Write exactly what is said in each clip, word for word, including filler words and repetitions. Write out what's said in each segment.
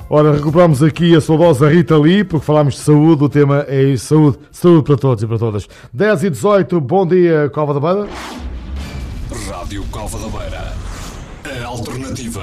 Ora, recuperamos aqui a saudosa Rita Lee, porque falámos de saúde, o tema é saúde, saúde para todos e para todas. dez e dezoito, bom dia, Cova da Beira. Rádio Cova da Beira, a alternativa.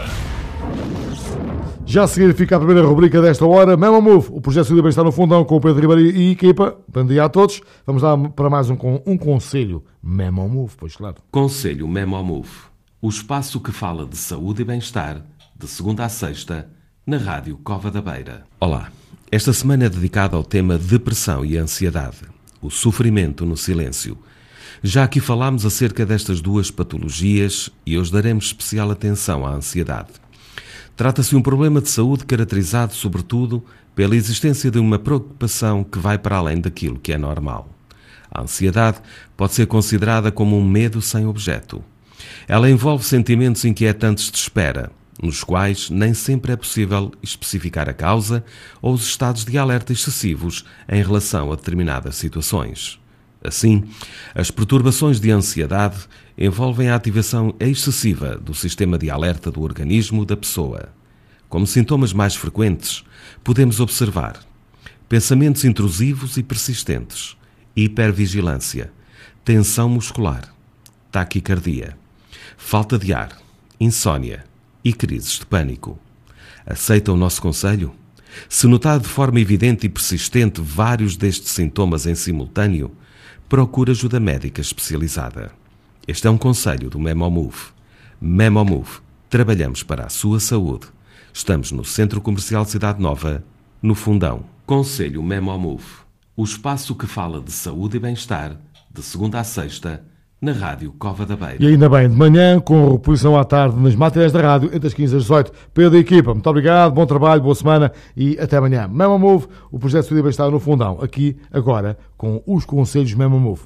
Já a seguir fica a primeira rubrica desta hora, Memo Move, o projeto de saúde e bem-estar no Fundão com o Pedro Ribeiro e equipa. Bom dia a todos. Vamos lá para mais um, um conselho Memo Move, pois claro. Conselho Memo Move, o espaço que fala de saúde e bem-estar, de segunda a sexta, na Rádio Cova da Beira. Olá, esta semana é dedicada ao tema depressão e ansiedade, o sofrimento no silêncio. Já aqui falámos acerca destas duas patologias e hoje daremos especial atenção à ansiedade. Trata-se de um problema de saúde caracterizado, sobretudo, pela existência de uma preocupação que vai para além daquilo que é normal. A ansiedade pode ser considerada como um medo sem objeto. Ela envolve sentimentos inquietantes de espera, nos quais nem sempre é possível especificar a causa ou os estados de alerta excessivos em relação a determinadas situações. Assim, as perturbações de ansiedade envolvem a ativação excessiva do sistema de alerta do organismo da pessoa. Como sintomas mais frequentes, podemos observar pensamentos intrusivos e persistentes, hipervigilância, tensão muscular, taquicardia, falta de ar, insónia e crises de pânico. Aceita o nosso conselho? Se notar de forma evidente e persistente vários destes sintomas em simultâneo, procure ajuda médica especializada. Este é um conselho do Memo Move. Memo Move. Trabalhamos para a sua saúde. Estamos no Centro Comercial Cidade Nova, no Fundão. Conselho Memo Move. O espaço que fala de saúde e bem-estar, de segunda a sexta, na Rádio Cova da Beira. E ainda bem, de manhã, com reposição à tarde nas matinés da rádio, entre as quinze e as dezoito. Pedro e equipa, muito obrigado, bom trabalho, boa semana e até amanhã. Memo Move, o projeto de saúde e bem-estar no Fundão. Aqui, agora, com os conselhos Memo Move.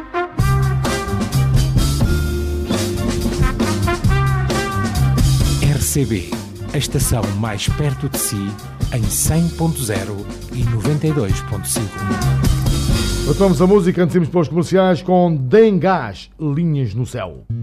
R C B, a estação mais perto de si, em cem ponto zero e noventa e dois ponto cinco. Retomamos a música antes de irmos para os comerciais com Dengás, Linhas no Céu.